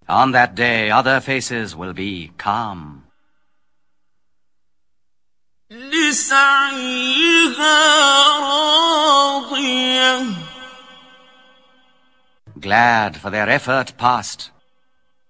On that day, other faces will be calm. لسعيها راضية. Glad for their effort past.